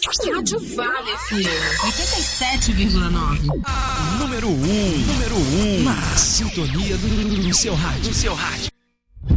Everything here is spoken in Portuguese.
Rádio Vale FM 87,9. Número 1 na sintonia do seu rádio.